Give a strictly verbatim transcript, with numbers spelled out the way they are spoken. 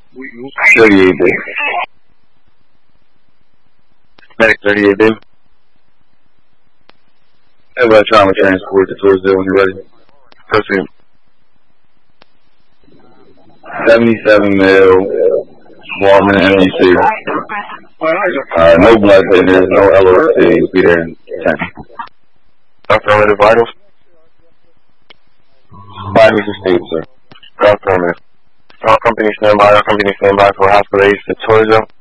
thirty-eight B. Medic thirty-eight B. Everybody trauma transport to Toursdale when you're ready. Proceed. seventy-seven mil, Walman M E C. Uh, no blood thinners, no L O C. Be there in ten. Affirmative vitals. Vitals are stable, sir. Affirmative. All company stand by. All company stand by for hospital to Tourism.